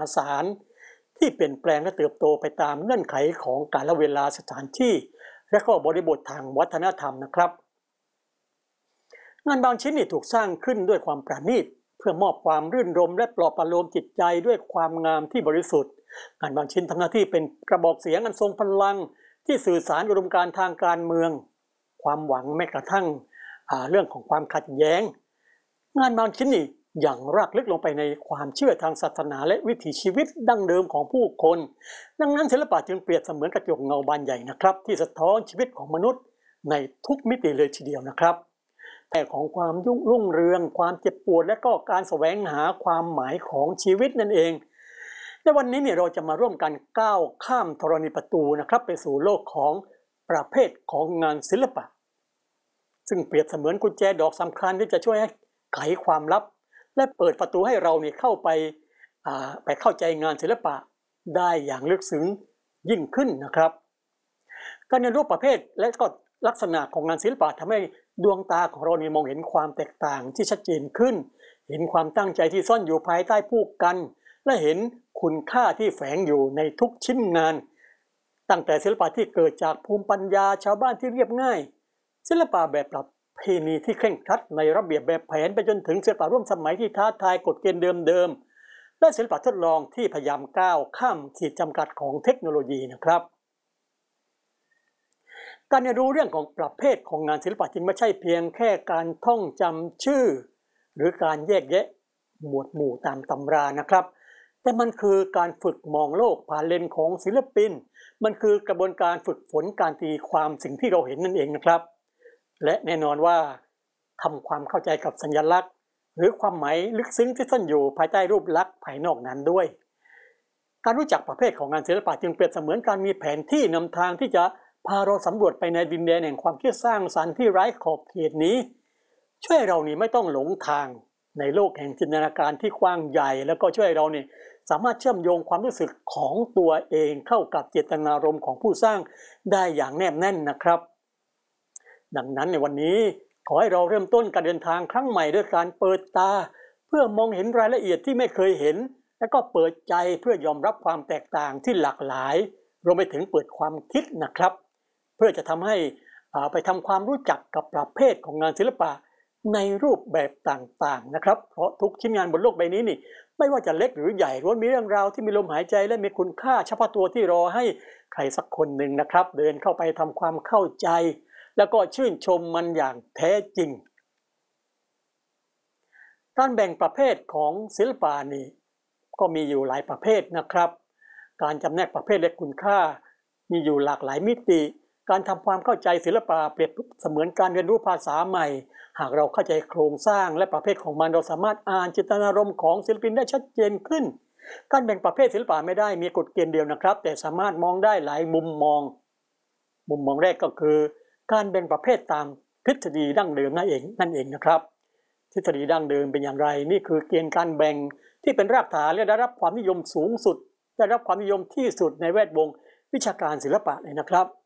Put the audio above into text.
ศาลที่เปลี่ยนแปลงและเติบโตไปตามเงื่อนไขของกาลเวลาสถานที่และก็บริบททางวัฒนธรรมนะครับงานบางชิ้นนี่ถูกสร้างขึ้นด้วยความประณีตเพื่อมอบความรื่นรมและปลอบประโลมจิตใจด้วยความงามที่บริสุทธิ์งานบางชิ้นทำหน้าที่เป็นกระบอกเสียงอันทรงพลังที่สื่อสารอุดมการณ์ทางการเมืองความหวังแม้กระทั่งเรื่องของความขัดแย้งงานบางชิ้นนี่อย่างรากลึกลงไปในความเชื่อทางศาสนาและวิถีชีวิตดั้งเดิมของผู้คนดังนั้นศิลปะจึงเปรียบเสมือนกระจกเงาบานใหญ่นะครับที่สะท้อนชีวิตของมนุษย์ในทุกมิติเลยทีเดียวนะครับแต่ของความรุ่งเรืองความเจ็บปวดและก็การแสวงหาความหมายของชีวิตนั่นเองในวันนี้เนี่ยเราจะมาร่วมกันก้าวข้ามธรณีประตูนะครับไปสู่โลกของประเภทของงานศิลปะซึ่งเปรียบเสมือนกุญแจดอกสำคัญที่จะช่วยให้ไขความลับและเปิดประตูให้เราเนี่ยเข้าไปเข้าใจงานศิลปะได้อย่างลึกซึ้งยิ่งขึ้นนะครับการเรียนรู้ประเภทและก็ลักษณะของงานศิลปะทำให้ดวงตาของเราเนี่ยมองเห็นความแตกต่างที่ชัดเจนขึ้นเห็นความตั้งใจที่ซ่อนอยู่ภายใต้ผู้กันและเห็นคุณค่าที่แฝงอยู่ในทุกชิ้นงานตั้งแต่ศิลปะที่เกิดจากภูมิปัญญาชาวบ้านที่เรียบง่ายศิลปะแบบประเพณีที่เคร่งครัดในระเบียบแบบแผนไปจนถึงศิลปะร่วมสมัยที่ท้าทายกฎเกณฑ์เดิมๆและศิลปะทดลองที่พยายามก้าวข้ามขีดจำกัดของเทคโนโลยีนะครับการเรียนรู้เรื่องของประเภทของงานศิลปะจึงไม่ใช่เพียงแค่การท่องจำชื่อหรือการแยกแยะหมวดหมู่ตามตำรานะครับแต่มันคือการฝึกมองโลกผ่านเลนส์ของศิลปินมันคือกระบวนการฝึกฝนการตีความสิ่งที่เราเห็นนั่นเองนะครับและแน่นอนว่าทำความเข้าใจกับสัญลักษณ์หรือความหมายลึกซึ้งที่ซ่อนอยู่ภายใต้รูปลักษณ์ภายนอกนั้นด้วยการรู้จักประเภทของงานศิลปะจึงเปรียบเสมือนการมีแผนที่นำทางที่จะพาเราสำรวจไปในดินแดนแห่งความคิดสร้างสรรค์ที่ไร้ขอบเขตนี้ช่วยเรานี่ไม่ต้องหลงทางในโลกแห่งจินตนาการที่กว้างใหญ่แล้วก็ช่วยเรานี่สามารถเชื่อมโยงความรู้สึกของตัวเองเข้ากับเจตนารมณ์ของผู้สร้างได้อย่างแนบแน่นนะครับดังนั้นในวันนี้ขอให้เราเริ่มต้นการเดินทางครั้งใหม่ด้วยการเปิดตาเพื่อมองเห็นรายละเอียดที่ไม่เคยเห็นและก็เปิดใจเพื่อยอมรับความแตกต่างที่หลากหลายรวมไปถึงเปิดความคิดนะครับเพื่อจะทำให้ไปทำความรู้จักกับประเภทของงานศิลปะในรูปแบบต่างๆนะครับเพราะทุกชิ้นงานบนโลกใบนี้นี่ไม่ว่าจะเล็กหรือใหญ่ล้วนมีเรื่องราวที่มีลมหายใจและมีคุณค่าเฉพาะตัวที่รอให้ใครสักคนหนึ่งนะครับเดินเข้าไปทำความเข้าใจแล้วก็ชื่นชมมันอย่างแท้จริงการแบ่งประเภทของศิลปะนี่ก็มีอยู่หลายประเภทนะครับการจำแนกประเภทและคุณค่ามีอยู่หลากหลายมิติการทำความเข้าใจศิลปะเปรียบเสมือนการเรียนรู้ภาษาใหม่หากเราเข้าใจโครงสร้างและประเภทของมันเราสามารถอ่านเจตนารมณ์ของศิลปินได้ชัดเจนขึ้นการแบ่งประเภทศิลปะไม่ได้มีกฎเกณฑ์เดียวนะครับแต่สามารถมองได้หลายมุมมองแรกก็คือการแบ่งประเภทตามทฤษฎีดั้งเดิมนั่นเองนะครับทฤษฎีดั้งเดิมเป็นอย่างไรนี่คือเกณฑ์การแบ่งที่เป็นรากฐานและได้รับความนิยมสูงสุดได้รับความนิยมที่สุดในแวดวงวิชาการศิลปะเลยนะครับ